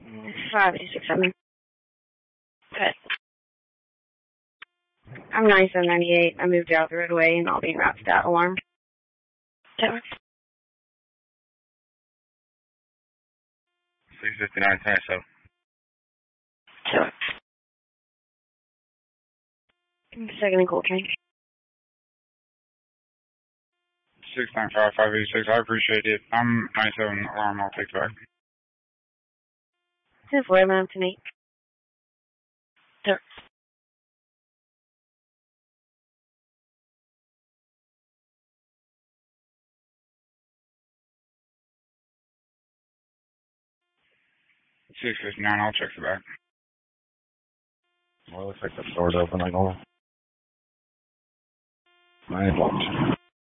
5267. Good. I'm 9798. I moved out the right away, and I'll be en route to that alarm. That works. 659 That works. Second and Coltrane. 695-586. I appreciate it. I'm 97 alarm. I'll take it back. 10-4, I'm tonight. That works. $659. I'll check the back. Well, looks like the door's open like normal. I ain't watching.